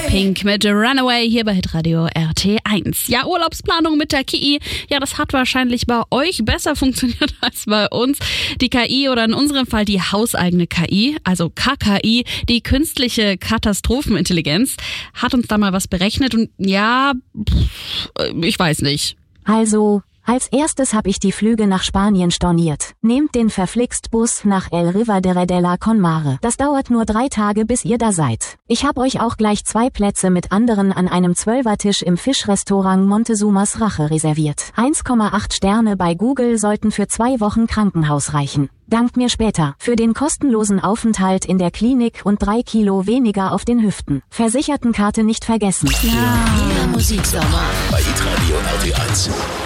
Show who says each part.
Speaker 1: Pink mit Runaway hier bei Hitradio RT1. Ja, Urlaubsplanung mit der KI, ja, das hat wahrscheinlich bei euch besser funktioniert als bei uns. Die KI oder in unserem Fall die hauseigene KI, also KKI, die künstliche Katastrophenintelligenz, hat uns da mal was berechnet und ja, ich weiß nicht.
Speaker 2: Also, als erstes habe ich die Flüge nach Spanien storniert. Nehmt den verflixt Bus nach El Rivadere de la Conmare. Das dauert nur 3 Tage, bis ihr da seid. Ich habe euch auch gleich 2 Plätze mit anderen an einem 12er-Tisch im Fischrestaurant Montezumas Rache reserviert. 1,8 Sterne bei Google sollten für 2 Wochen Krankenhaus reichen. Dankt mir später für den kostenlosen Aufenthalt in der Klinik und 3 Kilo weniger auf den Hüften. Versichertenkarte nicht vergessen.
Speaker 3: Ja. Musik Sommer bei Hitradio RT1.